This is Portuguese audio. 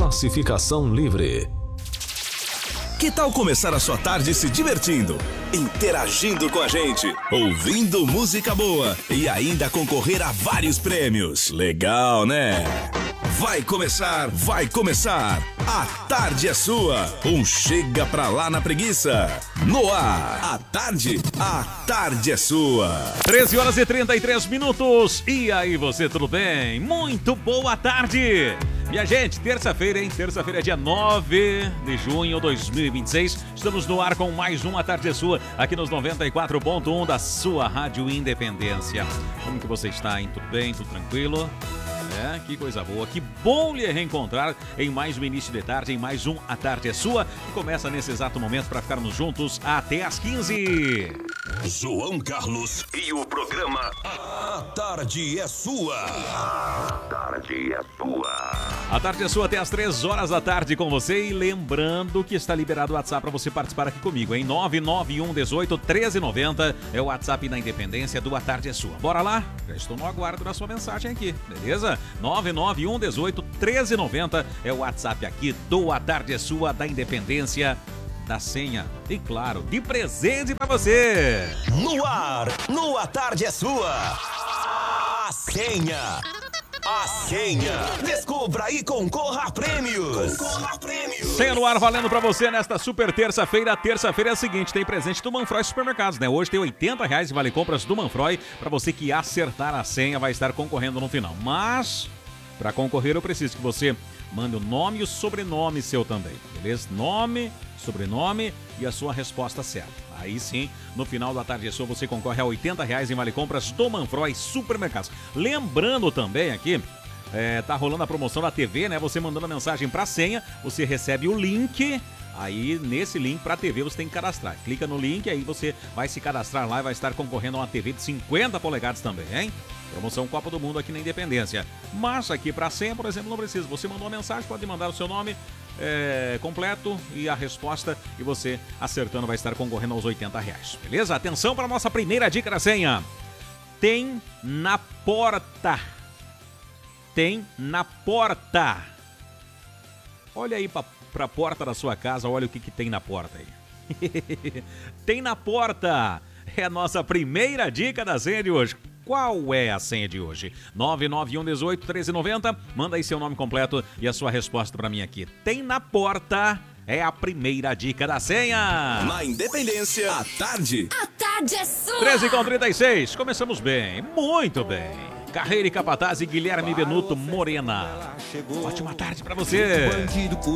Classificação livre. Que tal começar a sua tarde se divertindo, interagindo com a gente, ouvindo música boa e ainda concorrer a vários prêmios? Legal, né? Vai começar. A tarde é sua. Chega pra lá na preguiça. No ar, a tarde é sua. 13h33. E aí, você, tudo bem? Muito boa tarde. Minha gente, terça-feira, hein? Terça-feira é dia 9 de junho de 2026. Estamos no ar com mais um A Tarde é Sua, aqui nos 94.1 da sua Rádio Independência. Como que você está, hein? Tudo bem? Tudo tranquilo? Que coisa boa, que bom lhe reencontrar em mais um início de tarde, em mais um A Tarde é Sua, que começa nesse exato momento para ficarmos juntos até às 15. João Carlos e o programa A Tarde é Sua. A Tarde é Sua. A Tarde é Sua até às 3 horas da tarde com você, e lembrando que está liberado o WhatsApp para você participar aqui comigo, em 991181390 é o WhatsApp na Independência do A Tarde é Sua. Bora lá? Já estou no aguardo da sua mensagem aqui, beleza? 991181390 é o WhatsApp aqui do A Tarde é Sua, da Independência, da senha e, claro, de presente pra você. No ar, no A Tarde é Sua. A senha. Descubra e concorra a prêmios. Senha no ar valendo pra você nesta super terça-feira. Terça-feira é a seguinte, tem presente do Manfroy Supermercados, né? Hoje tem R$80 de vale compras do Manfroy. Pra você que acertar a senha, vai estar concorrendo no final. Mas, pra concorrer, eu preciso que você mande o nome e o sobrenome seu também, beleza? Nome, sobrenome e a sua resposta certa. Aí sim, no final da tarde é sua, você concorre a R$80 em vale compras do Manfroy Supermercados. Lembrando também aqui, tá rolando a promoção da TV, né? Você mandando a mensagem pra senha, você recebe o link. Aí, nesse link pra TV, você tem que cadastrar. Clica no link, aí você vai se cadastrar lá e vai estar concorrendo a uma TV de 50 polegadas também, hein? Promoção Copa do Mundo aqui na Independência. Mas aqui pra senha, por exemplo, não precisa. Você mandou uma mensagem, pode mandar o seu nome completo e a resposta, e você acertando vai estar concorrendo aos R$80. Beleza? Atenção para a nossa primeira dica da senha. Tem na porta. Olha aí para a porta da sua casa, olha o que tem na porta aí. Tem na porta. É a nossa primeira dica da senha de hoje. Qual é a senha de hoje? 991181390. Manda aí seu nome completo e a sua resposta pra mim aqui. Tem na porta. É a primeira dica da senha. Na Independência, a tarde é sua. 13h36. Começamos bem, muito bem. Carreira e Capataz e Guilherme Benuto Morena. Ótima tarde pra você.